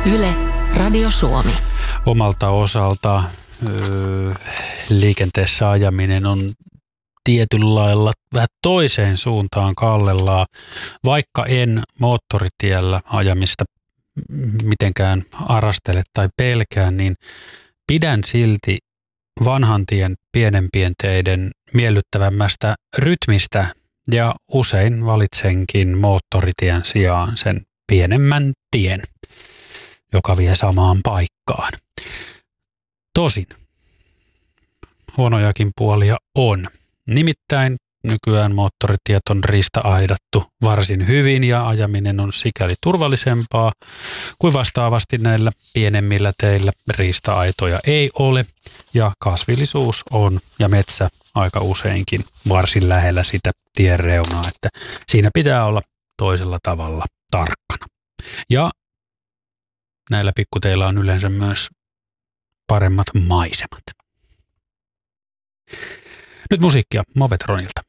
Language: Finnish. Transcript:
Yle, Radio Suomi. Omalta osalta liikenteessä ajaminen on tietyllä lailla vähän toiseen suuntaan kallellaan, vaikka en moottoritiellä ajamista mitenkään arastele tai pelkään, niin pidän silti vanhan tien pienempien teiden miellyttävämmästä rytmistä ja usein valitsenkin moottoritien sijaan sen pienemmän tien, joka vie samaan paikkaan. Tosin huonojakin puolia on. Nimittäin nykyään moottoritiet on riista-aidattu varsin hyvin ja ajaminen on sikäli turvallisempaa kuin vastaavasti näillä pienemmillä teillä riista-aitoja ei ole ja kasvillisuus on ja metsä aika useinkin varsin lähellä sitä tien reunaa, että siinä pitää olla toisella tavalla tarkkana. Ja näillä pikkuteillä on yleensä myös paremmat maisemat. Nyt musiikkia Movetronilta.